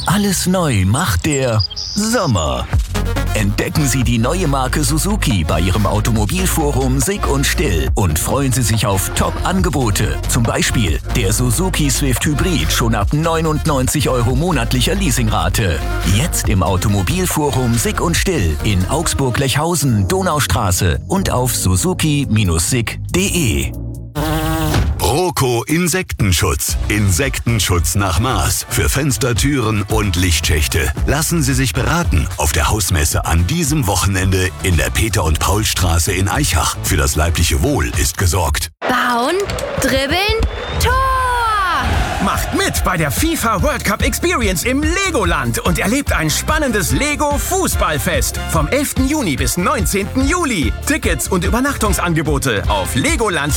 Alles neu macht der Sommer. Entdecken Sie die neue Marke Suzuki bei Ihrem Automobilforum Sick und Still und freuen Sie sich auf Top-Angebote. Zum Beispiel der Suzuki Swift Hybrid schon ab 99 € monatlicher Leasingrate. Jetzt im Automobilforum Sick und Still in Augsburg-Lechhausen, Donaustraße und auf suzuki-sick.de. Roco Insektenschutz. Insektenschutz nach Maß für Fenster, Türen und Lichtschächte. Lassen Sie sich beraten auf der Hausmesse an diesem Wochenende in der Peter-und-Paul-Straße in Aichach. Für das leibliche Wohl ist gesorgt. Bauen, dribbeln, Tor! Macht mit bei der FIFA World Cup Experience im Legoland und erlebt ein spannendes Lego-Fußballfest vom 11. Juni bis 19. Juli. Tickets und Übernachtungsangebote auf Legoland.